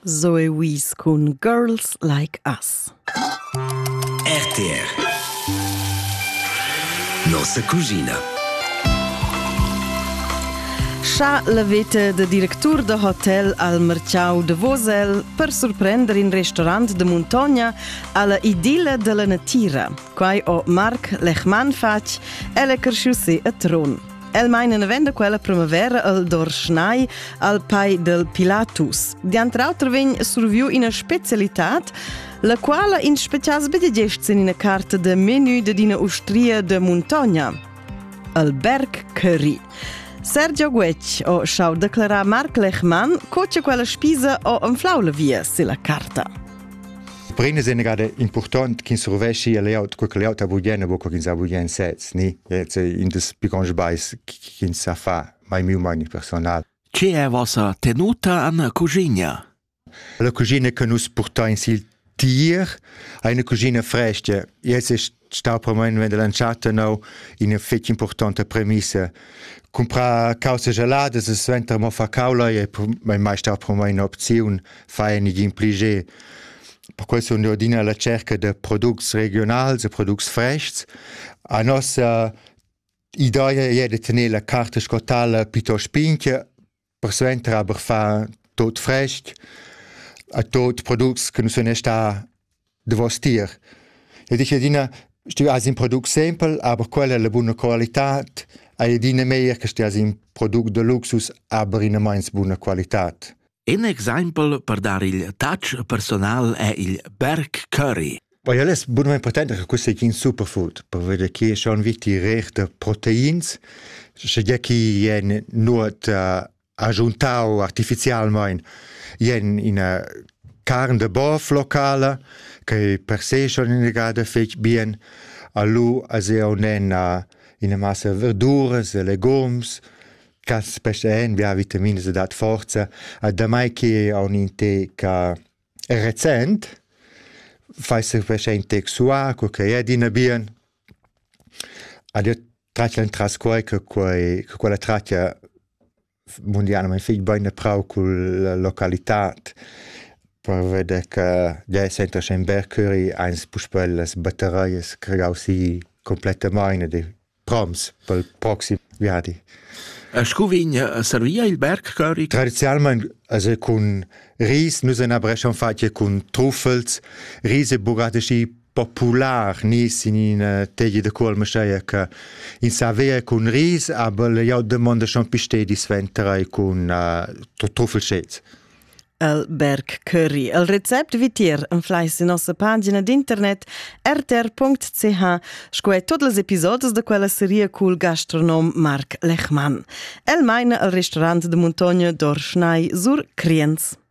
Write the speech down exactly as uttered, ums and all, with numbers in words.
Zoe Wees con Girls Like Us. R T R Nossa Cugina. Scha la veta de directur de hotel al Marciau de Vosel per surprendere in restaurant de Montogna alla idilla de la natira, quai o Marc Lechman fac, ella cresciusse a Tron. El meina venda quella primavera al Dorschnai al pai del Pilatus. Diantre altre vegn surviu in a specialitat, la quale in specials bedigest in una carta de menu de dina ustria de Montogna, al Berg Curry. Sergio Guec o schau declara Marc Lechman coce quella spisa o un flaula via sila carta. Per ina è negada important che si rovesci a layout, quel che layout a bugiene, bo che si a bugiene sets, ni? Jetzt in des piccons bais che si fa, mai miu mai personal. Che è vostra tenuta an cucina? La cucina che nus porta in sil tier, è una cucina fresca. Jetzt è sta per me wenn lanciata no in una fetch importante premissa. Compra cause gelate, se sventa mo fa caula e mai mai sta per me un'opzione, fa in impligé. Per questo noi ordina la cerca di prodotti regionali, di prodotti freschi. La nostra idea è di tenere la carta scottale piuttosto spinta, per sventare per fare tutto fresco, a tutti i prodotti che non sono stati devastati. E dice dina, sto a un prodotto semplice, ma quella è la buona qualità, e dina meglio che sto a un prodotto di luxus, ma in una buona qualità. Un esempio per dare il touch personale è il Berg Curry. Poi è molto importante che questo sia un superfood, per vedere che sono vitti ricchi proteine, se che è non aggiuntato artificialmente, è una carne di boeuf locale, che per sé sono in grado di bene, allora è una massa di verdure, legumi, che spesso vi ha vitamine e dat forza, e da mai che ha un intake recente, fa se spesso intake suaco, che è di bien, e io traccia in trascoi che quella traccia mondiale, ma figlio bene prau con la località, per vedere che già sento che in Berg Curry ha un puspelle batterie che ha si completamente di proms per il prossimo viadi. Scuvign servia il Berg Curry? Tradizionalmente also con ris, noi abbiamo schon fatto con truffels, ris è burratici popular, nis in una teglia di colma che in Savea con ris, ma le jau demanda schon piste di sventere con uh, truffelscets. El Berg Curry. El recept vitier en flais in nostra pagina d'internet r t r punct c h scoe tutti les episodis de quella serie col gastronom Marc Lechman. El meina al restaurant de Montogna Dorschnai sur Kriens.